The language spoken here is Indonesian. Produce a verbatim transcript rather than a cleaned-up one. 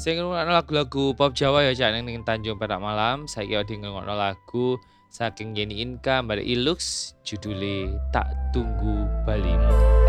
Sing ngrungokno lagu-lagu pop Jawa ya Cak ning Tanjung Perak Malam, saiki lagi ngrungokno lagu saking Yeni Inka mbare Ilux judule Tak Tunggu Balimu.